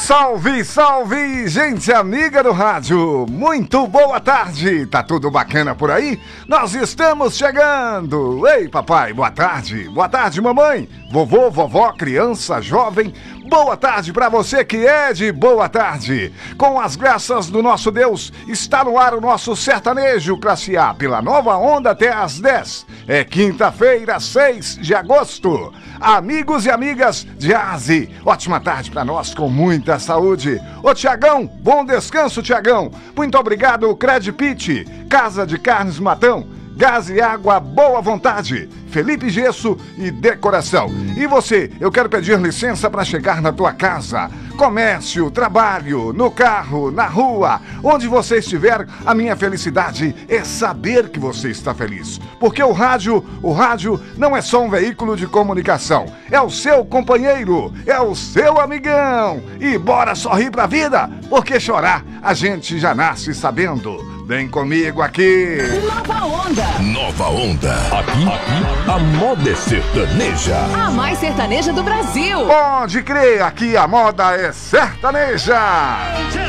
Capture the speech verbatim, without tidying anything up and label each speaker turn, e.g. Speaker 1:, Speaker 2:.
Speaker 1: Salve, salve, gente amiga do rádio, muito boa tarde, tá tudo bacana por aí? Nós estamos chegando. Ei papai, boa tarde, boa tarde mamãe, vovô, vovó, criança, jovem, boa tarde pra você que é de boa tarde. Com as graças do nosso Deus, está no ar o nosso sertanejo classe A pela Nova Onda até às dez. É quinta-feira, seis de agosto. Amigos e amigas de Aze, ótima tarde pra nós com muita saúde. Ô Tiagão, bom descanso Tiagão. Muito obrigado Credpit, Casa de Carnes Matão, Gás e Água Boa Vontade, Felipe Gesso e Decoração. E você, eu quero pedir licença para chegar na tua casa, comércio, trabalho, no carro, na rua, onde você estiver, a minha felicidade é saber que você está feliz. Porque o rádio, o rádio não é só um veículo de comunicação, é o seu companheiro, é o seu amigão. E bora sorrir pra vida, porque chorar a gente já nasce sabendo. Vem comigo aqui.
Speaker 2: Nova Onda.
Speaker 3: Nova Onda. Aqui, aqui, a moda é sertaneja.
Speaker 2: A mais sertaneja do Brasil.
Speaker 1: Pode crer, aqui a moda é sertaneja.